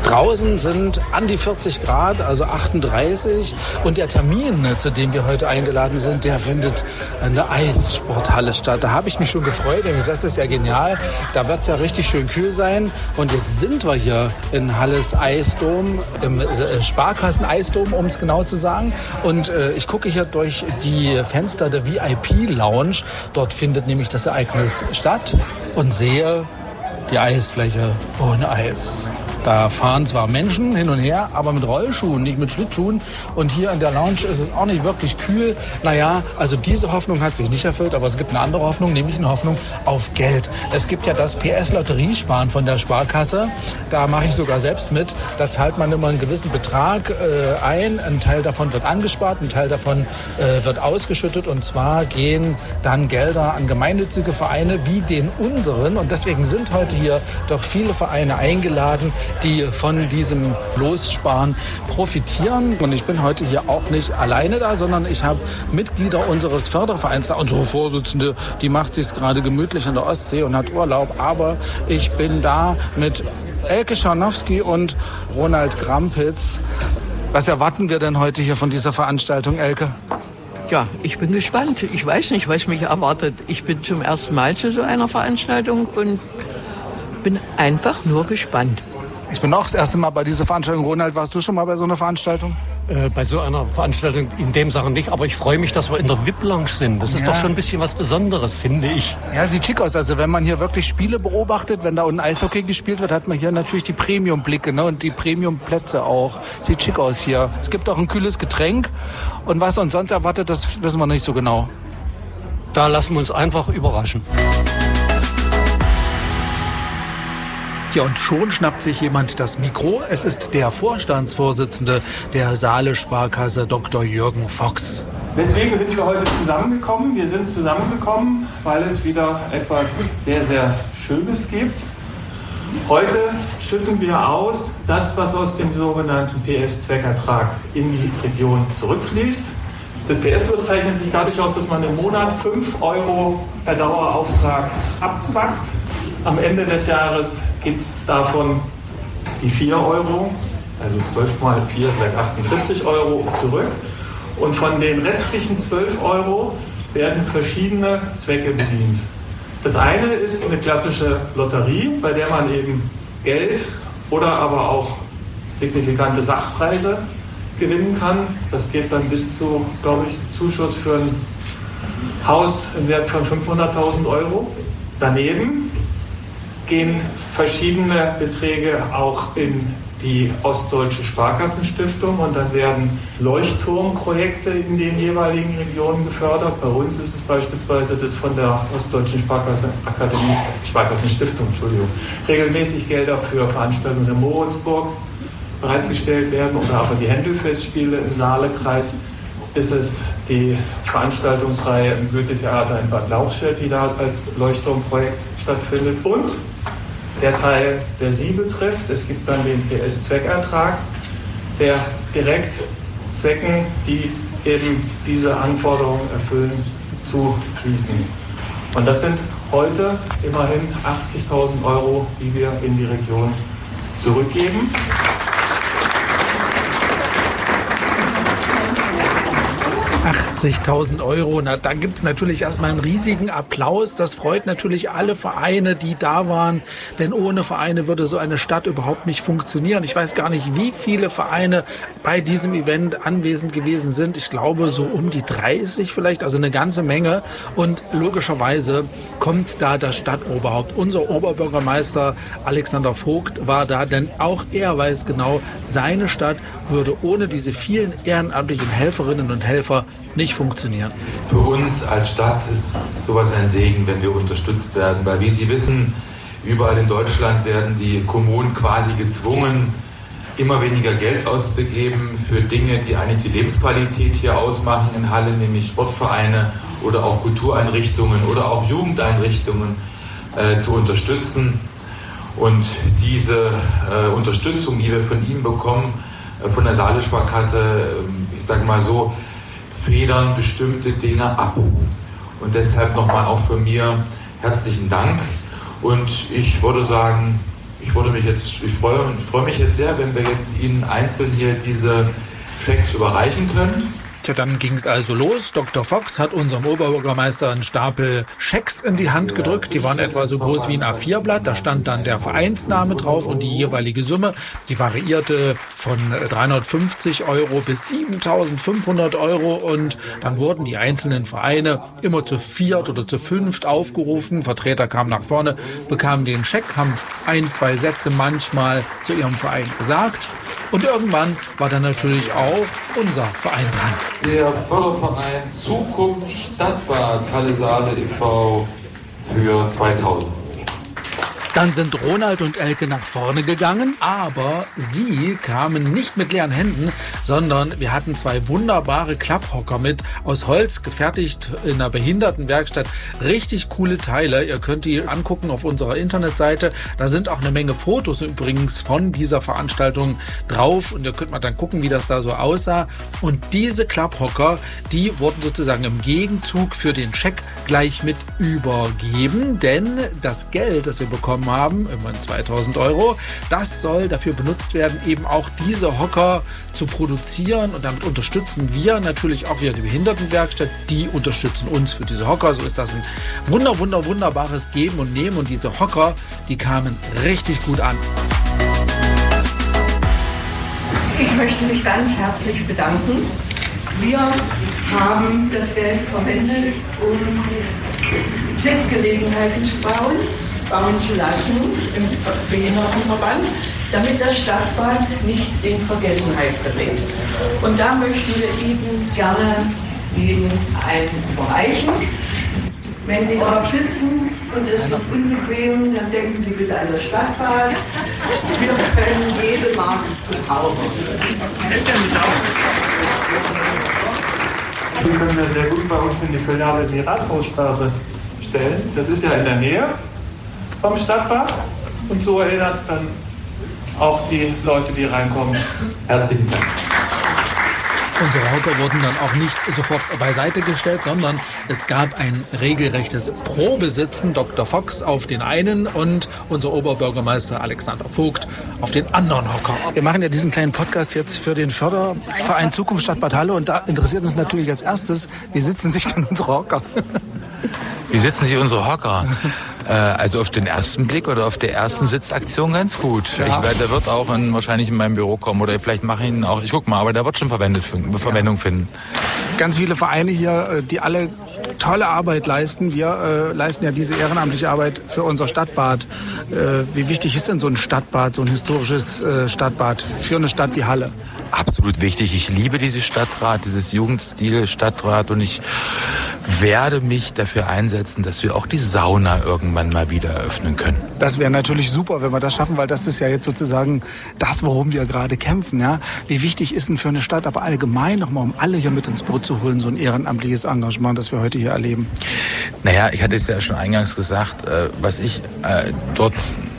Draußen sind an die 40 Grad, also 38. Und der Termin, zu dem wir heute eingeladen sind, der findet in der Eissporthalle statt. Da habe ich mich schon gefreut, denn das ist ja genial. Da wird es ja richtig schön kühl sein. Und jetzt sind wir hier in Halles Eisdom, im Sparkassen-Eisdom, um es genau zu sagen. Und ich gucke hier durch die Fenster der VIP-Lounge. Dort findet nämlich das Ereignis statt und sehe die Eisfläche ohne Eis. Da fahren zwar Menschen hin und her, aber mit Rollschuhen, nicht mit Schlittschuhen. Und hier in der Lounge ist es auch nicht wirklich kühl. Naja, also diese Hoffnung hat sich nicht erfüllt, aber es gibt eine andere Hoffnung, nämlich eine Hoffnung auf Geld. Es gibt ja das PS-Lotteriesparen von der Sparkasse. Da mache ich sogar selbst mit. Da zahlt man immer einen gewissen Betrag ein. Ein Teil davon wird angespart, ein Teil davon wird ausgeschüttet. Und zwar gehen dann Gelder an gemeinnützige Vereine wie den unseren. Und deswegen sind heute hier doch viele Vereine eingeladen, die von diesem Lossparen profitieren. Und ich bin heute hier auch nicht alleine da, sondern ich habe Mitglieder unseres Fördervereins da. Unsere Vorsitzende, die macht sich gerade gemütlich an der Ostsee und hat Urlaub. Aber ich bin da mit Elke Scharnowski und Ronald Grampitz. Was erwarten wir denn heute hier von dieser Veranstaltung, Elke? Ja, ich bin gespannt. Ich weiß nicht, was mich erwartet. Ich bin zum ersten Mal zu so einer Veranstaltung und bin einfach nur gespannt. Ich bin auch das erste Mal bei dieser Veranstaltung. Ronald, warst du schon mal bei so einer Veranstaltung? Bei so einer Veranstaltung in dem Sachen nicht, aber ich freue mich, dass wir in der VIP-Lounge sind. Das ist doch schon ein bisschen was Besonderes, finde ich. Ja, sieht schick aus. Also wenn man hier wirklich Spiele beobachtet, wenn da unten Eishockey gespielt wird, hat man hier natürlich die Premium-Blicke, ne? Und die Premium-Plätze auch. Sieht schick aus hier. Es gibt auch ein kühles Getränk. Und was uns sonst erwartet, das wissen wir nicht so genau. Da lassen wir uns einfach überraschen. Ja, und schon schnappt sich jemand das Mikro. Es ist der Vorstandsvorsitzende der Saale Sparkasse, Dr. Jürgen Fox. Deswegen sind wir heute zusammengekommen. Wir sind zusammengekommen, weil es wieder etwas sehr, sehr Schönes gibt. Heute schütten wir aus das, was aus dem sogenannten PS-Zweckertrag in die Region zurückfließt. Das PS-Los zeichnet sich dadurch aus, dass man im Monat 5 € per Dauerauftrag abzwackt. Am Ende des Jahres gibt es davon die 4 €, also 12 mal 4, gleich 48 € zurück. Und von den restlichen 12 € werden verschiedene Zwecke bedient. Das eine ist eine klassische Lotterie, bei der man eben Geld oder aber auch signifikante Sachpreise gewinnen kann. Das geht dann bis zu, glaube ich, Zuschuss für ein Haus im Wert von 500.000 €. Daneben gehen verschiedene Beträge auch in die Ostdeutsche Sparkassenstiftung und dann werden Leuchtturmprojekte in den jeweiligen Regionen gefördert. Bei uns ist es beispielsweise das von der Ostdeutschen Sparkassenstiftung, regelmäßig Gelder für Veranstaltungen in Moritzburg bereitgestellt werden oder aber die Händelfestspiele im Saalekreis. Ist es die Veranstaltungsreihe im Goethe-Theater in Bad Lauchstädt, die da als Leuchtturmprojekt stattfindet. Und der Teil, der Sie betrifft, es gibt dann den PS-Zweckertrag, der direkt Zwecken, die eben diese Anforderungen erfüllen, zufließen. Und das sind heute immerhin 80.000 €, die wir in die Region zurückgeben. 80.000 €. Na, dann gibt es natürlich erstmal einen riesigen Applaus. Das freut natürlich alle Vereine, die da waren. Denn ohne Vereine würde so eine Stadt überhaupt nicht funktionieren. Ich weiß gar nicht, wie viele Vereine bei diesem Event anwesend gewesen sind. Ich glaube, so um die 30 vielleicht, also eine ganze Menge. Und logischerweise kommt da das Stadtoberhaupt. Unser Oberbürgermeister Alexander Vogt war da, denn auch er weiß genau, seine Stadt würde ohne diese vielen ehrenamtlichen Helferinnen und Helfer nicht funktionieren. Für uns als Stadt ist sowas ein Segen, wenn wir unterstützt werden, weil wie Sie wissen, überall in Deutschland werden die Kommunen quasi gezwungen, immer weniger Geld auszugeben für Dinge, die eigentlich die Lebensqualität hier ausmachen in Halle, nämlich Sportvereine oder auch Kultureinrichtungen oder auch Jugendeinrichtungen zu unterstützen. Und diese Unterstützung, die wir von ihm bekommen, von der Saale Sparkasse, ich sage mal so, federn bestimmte Dinge ab. Und deshalb nochmal auch von mir herzlichen Dank. Und ich würde sagen, ich würde freue mich jetzt sehr, wenn wir jetzt Ihnen einzeln hier diese Schecks überreichen können. Tja, dann ging es also los. Dr. Fox hat unserem Oberbürgermeister einen Stapel Schecks in die Hand gedrückt. Die waren etwa so groß wie ein A4-Blatt. Da stand dann der Vereinsname drauf und die jeweilige Summe. Die variierte von 350 € bis 7.500 € und dann wurden die einzelnen Vereine immer zu viert oder zu fünft aufgerufen. Vertreter kamen nach vorne, bekamen den Scheck, haben 1, 2 Sätze manchmal zu ihrem Verein gesagt. Und irgendwann war dann natürlich auch unser Verein dran. Der Förderverein Zukunft Stadtbad Halle Saale e.V. für 2000. Dann sind Ronald und Elke nach vorne gegangen, aber sie kamen nicht mit leeren Händen, sondern wir hatten 2 wunderbare Klapphocker mit, aus Holz gefertigt in einer Behindertenwerkstatt. Richtig coole Teile, ihr könnt die angucken auf unserer Internetseite. Da sind auch eine Menge Fotos übrigens von dieser Veranstaltung drauf und ihr könnt mal dann gucken, wie das da so aussah. Und diese Klapphocker, die wurden sozusagen im Gegenzug für den Scheck gleich mit übergeben, denn das Geld, das wir bekommen haben, immerhin 2.000 €, das soll dafür benutzt werden, eben auch diese Hocker zu produzieren und damit unterstützen wir natürlich auch wieder die Behindertenwerkstatt, die unterstützen uns für diese Hocker. So ist das ein wunderbares Geben und Nehmen und diese Hocker, die kamen richtig gut an. Ich möchte mich ganz herzlich bedanken. Wir haben das Geld verwendet, um Sitzgelegenheiten zu bauen zu lassen im Behindertenverband, damit das Stadtbad nicht in Vergessenheit gerät. Und da möchten wir Ihnen gerne jeden einen überreichen. Wenn Sie drauf sitzen und es noch unbequem, dann denken Sie bitte an das Stadtbad. Wir können jede Mark gebrauchen. Die können wir sehr gut bei uns in die Filiale die Rathausstraße stellen. Das ist ja in der Nähe vom Stadtbad und so erinnert es dann auch die Leute, die reinkommen. Herzlichen Dank. Unsere Hocker wurden dann auch nicht sofort beiseite gestellt, sondern es gab ein regelrechtes Probesitzen. Dr. Fox auf den einen und unser Oberbürgermeister Alexander Vogt auf den anderen Hocker. Wir machen ja diesen kleinen Podcast jetzt für den Förderverein Zukunft Stadtbad Halle und da interessiert uns natürlich als erstes, wie sitzen sich denn unsere Hocker? Wie sitzen sich unsere Hocker? Also auf den ersten Blick oder auf der ersten Sitzaktion ganz gut. Ja. Der wird auch wahrscheinlich in meinem Büro kommen oder vielleicht mache ich ihn auch, ich guck mal, aber der wird schon Verwendung finden. Ganz viele Vereine hier, die alle tolle Arbeit leisten. Wir leisten ja diese ehrenamtliche Arbeit für unser Stadtbad. Wie wichtig ist denn so ein Stadtbad, so ein historisches Stadtbad für eine Stadt wie Halle? Absolut wichtig. Ich liebe dieses Stadtrat, dieses Jugendstil-Stadtrat und ich werde mich dafür einsetzen, dass wir auch die Sauna irgendwann mal wieder eröffnen können. Das wäre natürlich super, wenn wir das schaffen, weil das ist ja jetzt sozusagen das, worum wir gerade kämpfen. Ja? Wie wichtig ist denn für eine Stadt, aber allgemein nochmal, um alle hier mit ins Boot zu holen, so ein ehrenamtliches Engagement, das wir heute hier erleben? Naja, ich hatte es ja schon eingangs gesagt, was ich dort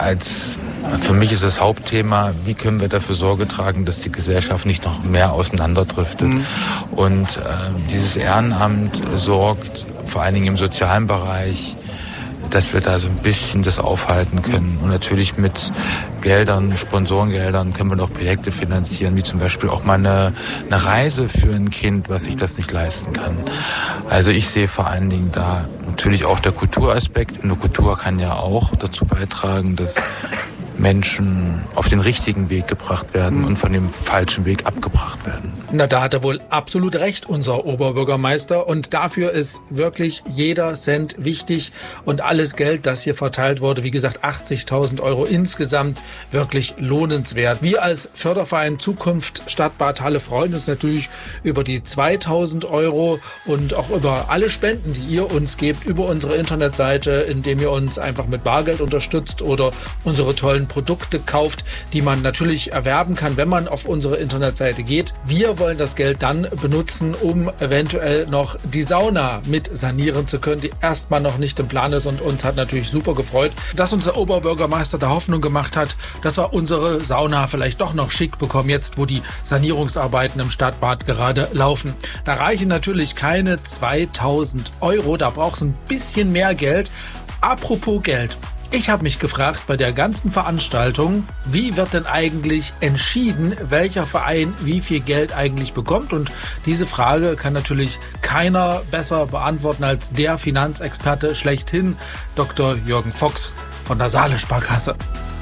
für mich ist das Hauptthema, wie können wir dafür Sorge tragen, dass die Gesellschaft nicht noch mehr auseinanderdriftet. Und dieses Ehrenamt sorgt vor allen Dingen im sozialen Bereich, dass wir da so ein bisschen das aufhalten können. Und natürlich mit Geldern, Sponsorengeldern können wir noch Projekte finanzieren, wie zum Beispiel auch mal eine Reise für ein Kind, was sich das nicht leisten kann. Also ich sehe vor allen Dingen da natürlich auch der Kulturaspekt. Und die Kultur kann ja auch dazu beitragen, dass Menschen auf den richtigen Weg gebracht werden und von dem falschen Weg abgebracht werden. Na, da hat er wohl absolut recht, unser Oberbürgermeister. Und dafür ist wirklich jeder Cent wichtig und alles Geld, das hier verteilt wurde, wie gesagt 80.000 € insgesamt, wirklich lohnenswert. Wir als Förderverein Zukunft Stadtbad Halle freuen uns natürlich über die 2.000 € und auch über alle Spenden, die ihr uns gebt, über unsere Internetseite, indem ihr uns einfach mit Bargeld unterstützt oder unsere tollen Produkte kauft, die man natürlich erwerben kann, wenn man auf unsere Internetseite geht. Wir wollen das Geld dann benutzen, um eventuell noch die Sauna mit sanieren zu können, die erstmal noch nicht im Plan ist und uns hat natürlich super gefreut, dass unser Oberbürgermeister da Hoffnung gemacht hat, dass wir unsere Sauna vielleicht doch noch schick bekommen, jetzt wo die Sanierungsarbeiten im Stadtbad gerade laufen. Da reichen natürlich keine 2.000 €, da braucht es ein bisschen mehr Geld. Apropos Geld. Ich habe mich gefragt bei der ganzen Veranstaltung, wie wird denn eigentlich entschieden, welcher Verein wie viel Geld eigentlich bekommt? Und diese Frage kann natürlich keiner besser beantworten als der Finanzexperte schlechthin, Dr. Jürgen Fox von der Saale Sparkasse.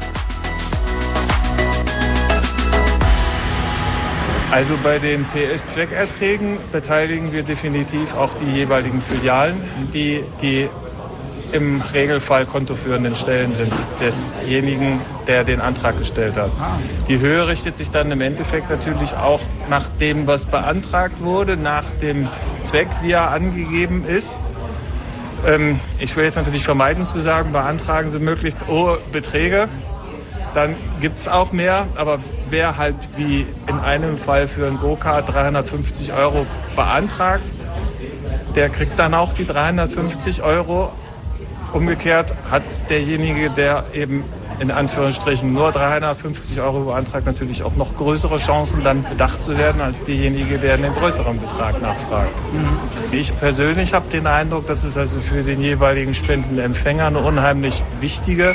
Also bei den PS-Zweckerträgen beteiligen wir definitiv auch die jeweiligen Filialen, die im Regelfall kontoführenden Stellen sind desjenigen, der den Antrag gestellt hat. Die Höhe richtet sich dann im Endeffekt natürlich auch nach dem, was beantragt wurde, nach dem Zweck, wie er angegeben ist. Ich will jetzt natürlich vermeiden zu sagen, beantragen Sie möglichst hohe Beträge. Dann gibt es auch mehr, aber wer halt wie in einem Fall für ein Go-Kart 350 € beantragt, der kriegt dann auch die 350 €. Umgekehrt hat derjenige, der eben in Anführungsstrichen nur 350 € beantragt, natürlich auch noch größere Chancen, dann bedacht zu werden, als derjenige, der einen größeren Betrag nachfragt. Ich persönlich habe den Eindruck, dass es also für den jeweiligen Spendenempfänger eine unheimlich wichtige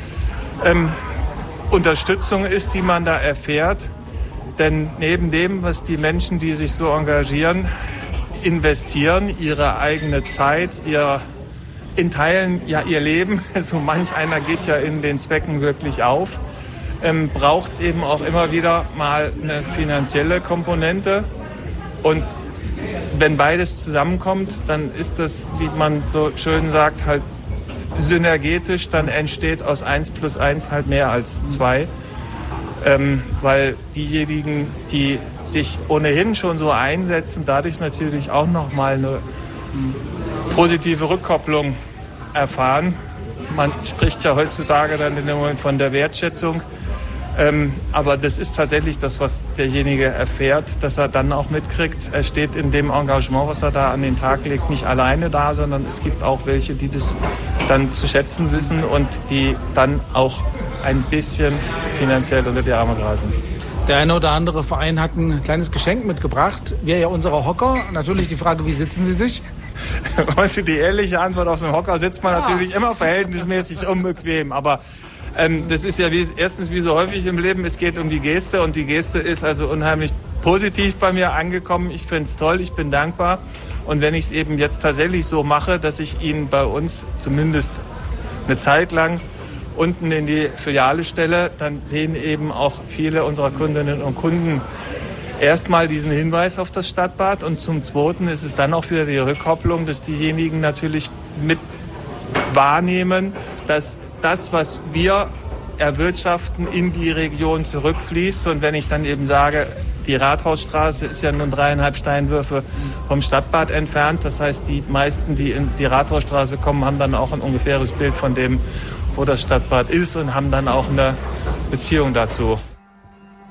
Unterstützung ist, die man da erfährt. Denn neben dem, was die Menschen, die sich so engagieren, investieren, ihre eigene Zeit, in Teilen ja ihr Leben, so manch einer geht ja in den Zwecken wirklich auf, braucht es eben auch immer wieder mal eine finanzielle Komponente. Und wenn beides zusammenkommt, dann ist das, wie man so schön sagt, halt synergetisch, dann entsteht aus 1 plus 1 halt mehr als 2. Weil diejenigen, die sich ohnehin schon so einsetzen, dadurch natürlich auch nochmal eine positive Rückkopplung erfahren. Man spricht ja heutzutage dann in dem Moment von der Wertschätzung. Aber das ist tatsächlich das, was derjenige erfährt, dass er dann auch mitkriegt. Er steht in dem Engagement, was er da an den Tag legt, nicht alleine da, sondern es gibt auch welche, die das dann zu schätzen wissen und die dann auch ein bisschen finanziell unter die Arme greifen. Der eine oder andere Verein hat ein kleines Geschenk mitgebracht. Wir ja unsere Hocker. Natürlich die Frage, wie sitzen Sie sich? Also die ehrliche Antwort, auf so einem Hocker sitzt man natürlich immer verhältnismäßig unbequem. Aber das ist ja erstens wie so häufig im Leben, es geht um die Geste und die Geste ist also unheimlich positiv bei mir angekommen. Ich finde es toll, ich bin dankbar. Und wenn ich es eben jetzt tatsächlich so mache, dass ich ihn bei uns zumindest eine Zeit lang unten in die Filiale stelle, dann sehen eben auch viele unserer Kundinnen und Kunden erstmal diesen Hinweis auf das Stadtbad und zum Zweiten ist es dann auch wieder die Rückkopplung, dass diejenigen natürlich mit wahrnehmen, dass das, was wir erwirtschaften, in die Region zurückfließt. Und wenn ich dann eben sage, die Rathausstraße ist ja nun 3,5 Steinwürfe vom Stadtbad entfernt. Das heißt, die meisten, die in die Rathausstraße kommen, haben dann auch ein ungefähres Bild von dem, wo das Stadtbad ist und haben dann auch eine Beziehung dazu.